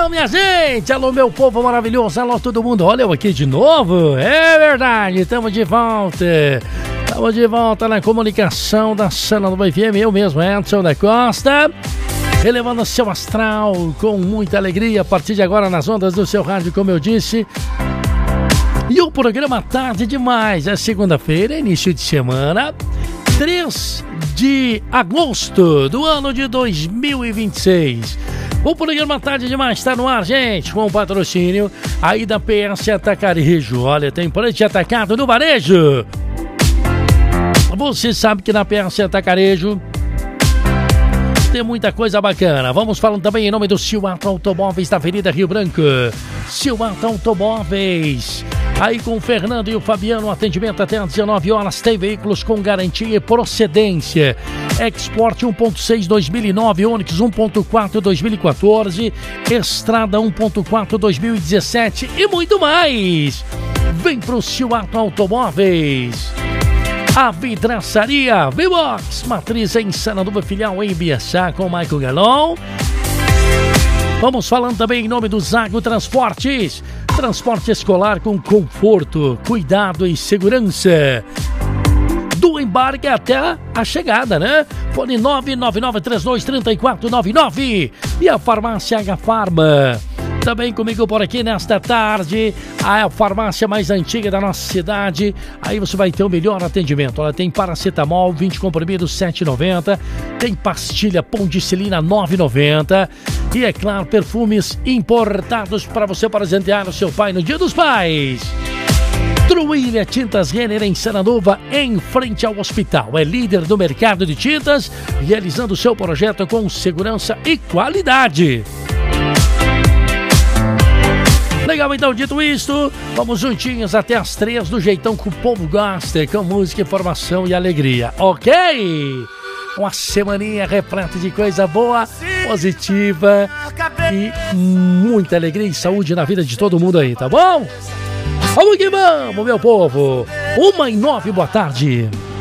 Alô, minha gente! Alô, meu povo maravilhoso! Alô, todo mundo! Olha eu aqui de novo! É verdade! Estamos de volta! Estamos de volta na comunicação da Sananduva FM. Eu mesmo, Edson da Costa, elevando seu astral com muita alegria a partir de agora nas ondas do seu rádio, como eu disse. E o programa Tarde Demais é segunda-feira, início de semana, 3 de agosto do ano de 2026. O programa Tarde Demais está no ar, gente, com o patrocínio aí da PS Atacarejo. Olha, tem preço atacado no varejo. Você sabe que na PS Atacarejo tem muita coisa bacana. Vamos falando também em nome do Silvato Automóveis da Avenida Rio Branco. Silvato Automóveis. Aí com o Fernando e o Fabiano, atendimento até às 19 horas, tem veículos com garantia e procedência. Export 1.6 2009, Onix 1.4 2014, Estrada 1.4 2017 e muito mais. Vem pro Silvato Automóveis. A vidraçaria V-Box, matriz em Sananduva, filial em Ibiaçá, com Michael Galon. Vamos falando também em nome do Zago Transportes. Transporte escolar com conforto, cuidado e segurança. Do embarque até a chegada, né? Fone 999323499. E a farmácia H-Farma. Também comigo por aqui nesta tarde, a farmácia mais antiga da nossa cidade. Aí você vai ter o melhor atendimento. Ela tem paracetamol, 20 comprimidos, R$ 7,90. Tem pastilha Pondicilina, R$ 9,90. E é claro, perfumes importados para você presentear o seu pai no Dia dos Pais. Truília Tintas Renner em Sananduva, em frente ao hospital. É líder do mercado de tintas, realizando o seu projeto com segurança e qualidade. Legal, então, dito isto, vamos juntinhos até as 3 do jeitão que o povo gosta, com música, informação e alegria, ok? Uma semaninha repleta de coisa boa, positiva e muita alegria e saúde na vida de todo mundo aí, tá bom? Vamos que vamos, meu povo! 1h09, boa tarde!